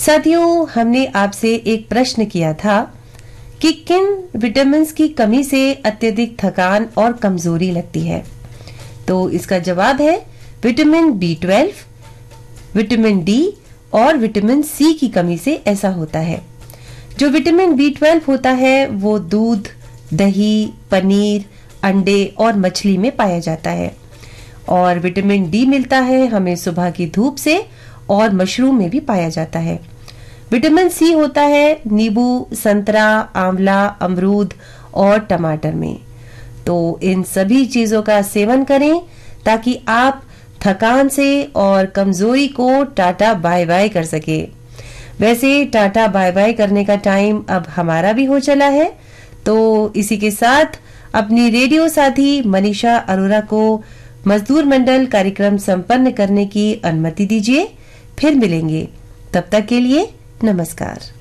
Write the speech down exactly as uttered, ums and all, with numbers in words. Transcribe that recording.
साथियों, हमने आपसे एक प्रश्न किया था कि किन विटामिन की कमी से अत्यधिक थकान और कमजोरी लगती है। तो इसका जवाब है vitamin B twelve, vitamin D और विटामिन सी की कमी से ऐसा होता है। जो विटामिन बी ट्वेल्व होता है वो दूध, दही, पनीर, अंडे और मछली में पाया जाता है और विटामिन डी मिलता है हमें सुबह की धूप से और मशरूम में भी पाया जाता है। विटामिन सी होता है नींबू, संतरा, आंवला, अमरूद और टमाटर में। तो इन सभी चीजों का सेवन करें ताकि आप थकान से और कमजोरी को टाटा बाय बाय कर सके। वैसे टाटा बाय बाय करने का टाइम अब हमारा भी हो चला है, तो इसी के साथ अपनी रेडियो साथी मनीषा अरोरा को मजदूर मंडल कार्यक्रम संपन्न करने की अनुमति दीजिए। फिर मिलेंगे, तब तक के लिए नमस्कार।